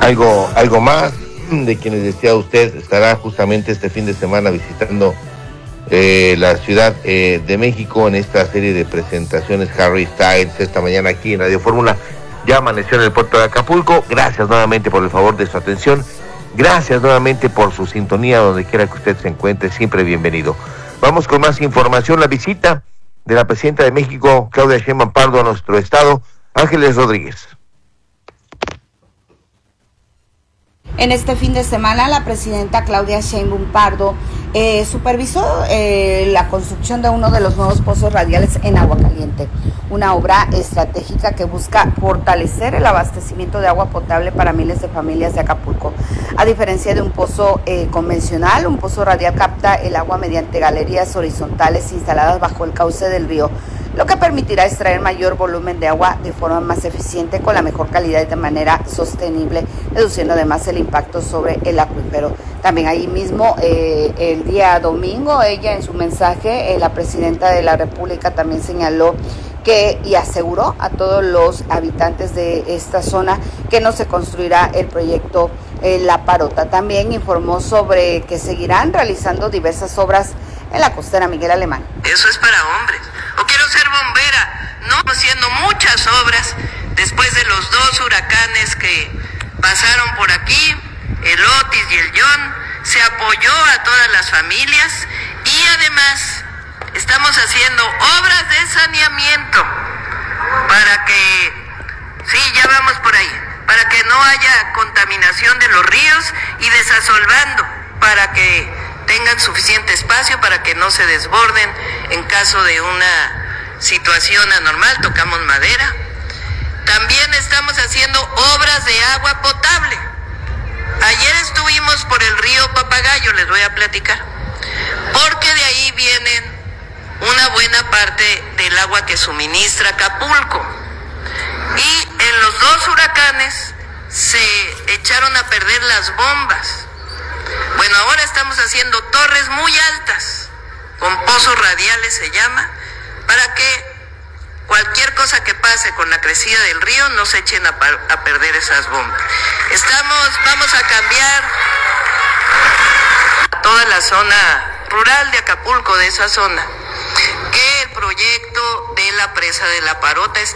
algo más de quienes decía usted estará justamente este fin de semana visitando la Ciudad de México en esta serie de presentaciones. Harry Styles esta mañana aquí en Radio Fórmula ya amaneció en el puerto de Acapulco. Gracias nuevamente por el favor de su atención, gracias nuevamente por su sintonía donde quiera que usted se encuentre, siempre bienvenido. Vamos con más información. La visita de la presidenta de México, Claudia Sheinbaum Pardo, a nuestro estado. Ángeles Rodríguez. En este fin de semana, la presidenta Claudia Sheinbaum Pardo supervisó la construcción de uno de los nuevos pozos radiales en Aguacaliente, una obra estratégica que busca fortalecer el abastecimiento de agua potable para miles de familias de Acapulco. A diferencia de un pozo convencional, un pozo radial capta el agua mediante galerías horizontales instaladas bajo el cauce del río, lo que permitirá extraer mayor volumen de agua de forma más eficiente, con la mejor calidad y de manera sostenible, reduciendo además el impacto sobre el acuífero. También ahí mismo, el día domingo, ella en su mensaje, la presidenta de la República también señaló y aseguró a todos los habitantes de esta zona que no se construirá el proyecto La Parota. También informó sobre que seguirán realizando diversas obras en la costera Miguel Alemán. Eso es para hombres. O quiero ser bombera, no haciendo muchas obras después de los 2 huracanes que pasaron por aquí, el Otis y el John. Se apoyó a todas las familias y además estamos haciendo obras de saneamiento para que, sí, ya vamos por ahí, para que no haya contaminación de los ríos y desasolvando para que tengan suficiente espacio para que no se desborden en caso de una situación anormal. Tocamos madera. También estamos haciendo obras de agua potable. Ayer estuvimos por el río Papagayo, les voy a platicar, porque de ahí vienen una buena parte del agua que suministra Acapulco. Y en los 2 huracanes se echaron a perder las bombas. Bueno, ahora estamos haciendo torres muy altas, con pozos radiales se llama, para que cualquier cosa que pase con la crecida del río no se echen a perder esas bombas. Vamos a cambiar toda la zona rural de Acapulco, de esa zona, que el proyecto de la presa de La Parota